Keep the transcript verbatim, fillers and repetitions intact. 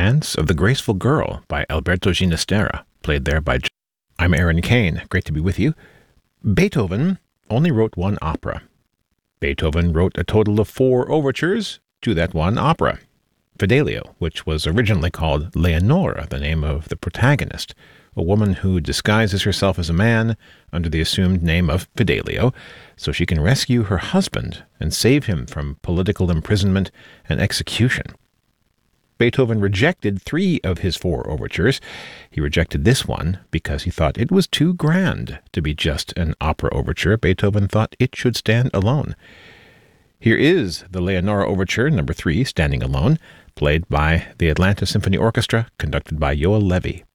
Romance of the Graceful Girl by Alberto Ginastera, played there by... I'm Aaron Kane. Great to be with you. Beethoven only wrote one opera. Beethoven wrote a total of four overtures to that one opera. Fidelio, which was originally called Leonora, the name of the protagonist, a woman who disguises herself as a man under the assumed name of Fidelio, so she can rescue her husband and save him from political imprisonment and execution. Beethoven rejected three of his four overtures. He rejected this one because he thought it was too grand to be just an opera overture. Beethoven thought it should stand alone. Here is the Leonora Overture, number three, Standing Alone, played by the Atlanta Symphony Orchestra, conducted by Yoel Levy.